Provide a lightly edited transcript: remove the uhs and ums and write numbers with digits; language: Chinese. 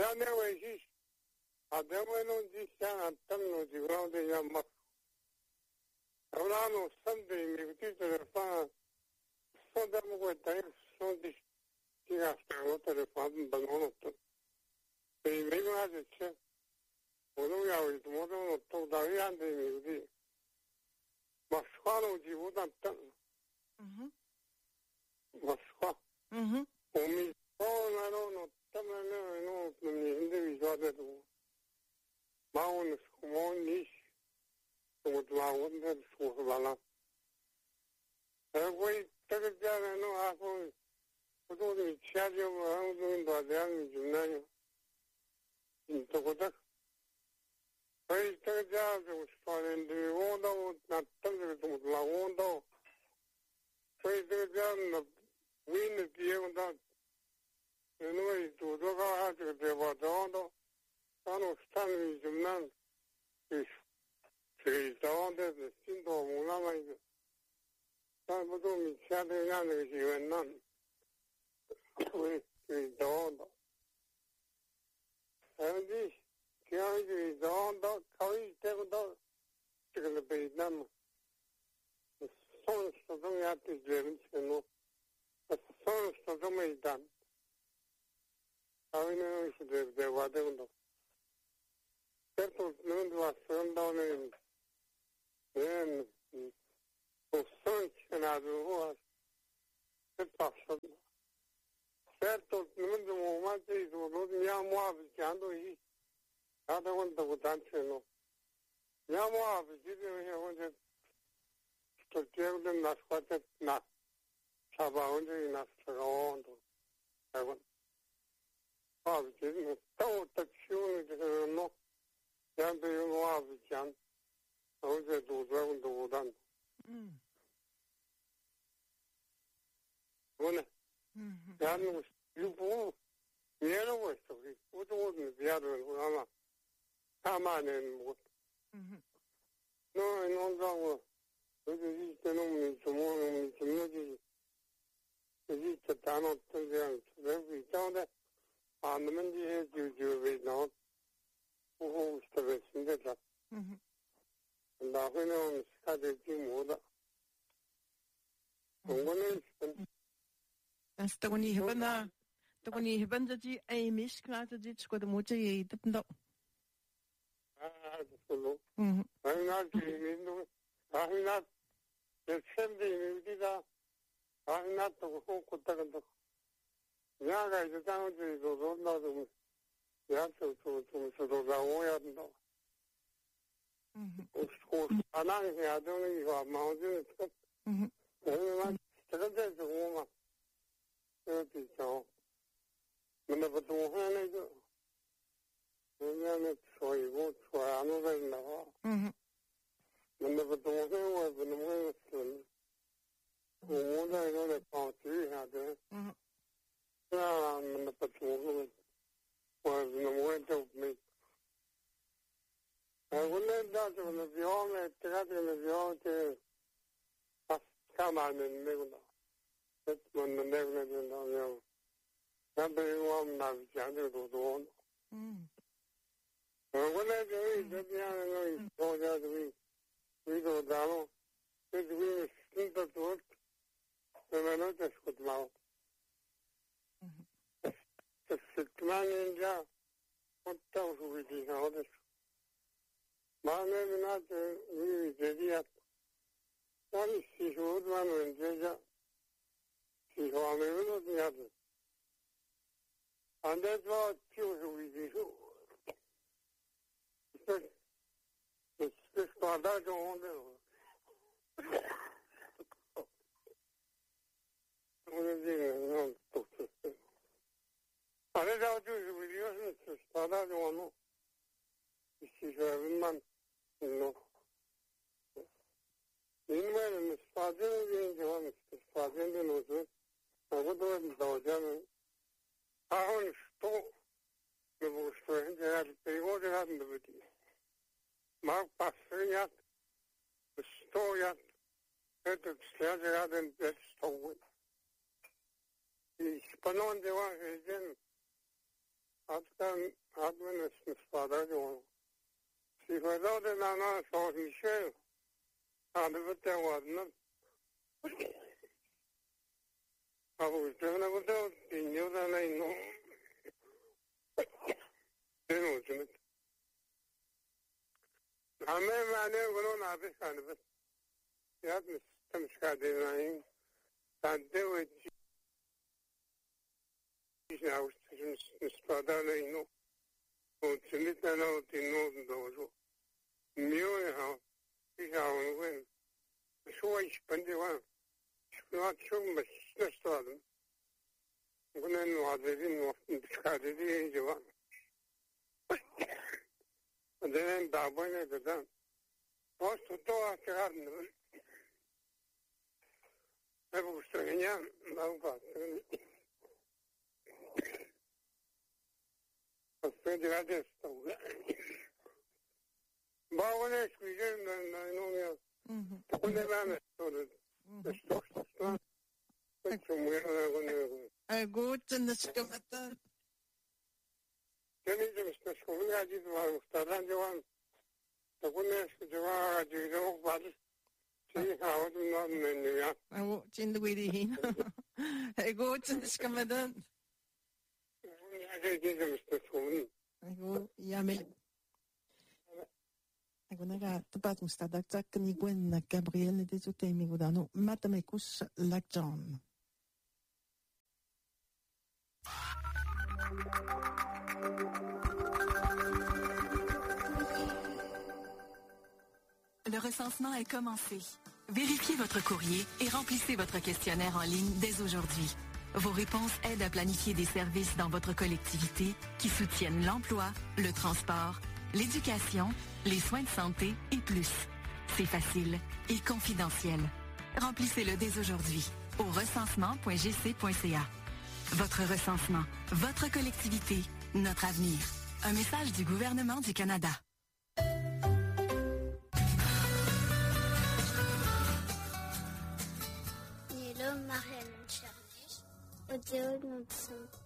下那位是那位弄去想等弄去搞的要么，后来弄身体没有这个饭，说的不会等说的，这个上我的饭不弄了的，所以没办法吃，我都要我都到院的没有的，我刷弄去我当等，我刷，我们那弄。他们那年的说的多，马我们我你，我抓我们的说完了，我这个家人弄还说，我说你钱就我弄到这样就那样，这个的，所以这个家就说的我都那等这个东西了，我都，所以这个家那为了别人他。因为做这个这个地方找到，咱们山里就难，就是最早的是新多木那么一个，咱不都你现在让那个新闻难，最早的，你像最早的可以得不到这个北南嘛，送中央的人钱咯，送中没单。I know they were doing that was sent down in then search and as was the person. That was the moment is Yamwa Jandu. Other one that would answer. Yamwa wanted to tell them that's what it's not. About enough to go on to. I want. 就是到的秋这个弄，相对于我是讲，我在读这读的。我呢，然后又不，别的我手里，我做的别的我干嘛，他妈的我，弄到我，我就一直弄没怎么就一直打到这样，在违章的。那么你就为那不特别新的了，那会呢下的寂寞的，我呢， 但是等你一般自哎，miss 那自己吃过的么子也得不到。 是喽，那这民众，那这现在有的个，那都好过得很多。两个就当时都那种，两手是都让我要到。我那个下中的一个毛就是这个，这个在中嘛，比较，那不中汉那个，人家那说一个说啥那个的话，那不中汉我不能会死，我在这里跑去一下子。那不中，我那就没。我那那就那表呢，这个表的，干嘛呢？那个的，我那个那样，那对我们那讲究多多。我那就这样的，我家这个，为多大了，这个新的多，那那这说的嘛。这10年家，我到处去地上的，马那那这你这里，我们西湖那边这家，西湖那边这样子，俺这说就是为地处，这说到中的，我这个那都是。那时候就是为了是到那种弄，其实蛮弄，因为发展的地方发展的路子，我都到家了，然后多，那不说人家对我这样的问题，马把事业，多呀，这现在的这多，你不弄的话，人。 admin is father jo. Si vado de nana so Michel. Advet was not. I was doing about the new than I know. I'm a man who not this kind of it. You have some Scandinavian and do it. Now, Spadana, no, or Tinitano, Tino, those Muir, he's our win. So I spend the one. Not so much just them. When I know they didn't want to discard the age of one. And then that one at the done. What's the door at the garden? I was saying, yeah, no, but I said, I just don't. But when I squeeze in, I know you. When they ran it, so the stocks are strong. Goed, en dat is het. Ken je de school? Ja, die waren staan Johan. Dat kon je Johan, die ook wat. Zie gaan we nog een ja. Oh, in de weer heen. Goed, en dat is het. Ja, die de school. Goed, ja, maar. Ik ben naar de badmoestad, dat kan ik wel naar Gabriel en dit soort dingen gedaan. Mathematikus like John. Le recensement est commencé. Vérifiez votre courrier et remplissez votre questionnaire en ligne dès aujourd'hui. Vos réponses aident à planifier des services dans votre collectivité qui soutiennent l'emploi, le transport, l'éducation, les soins de santé et plus. C'est facile et confidentiel. Remplissez-le dès aujourd'hui au recensement.gc.ca. Votre recensement, votre collectivité, notre avenir. Un message du gouvernement du Canada. Hello, Marianne Charles. Audio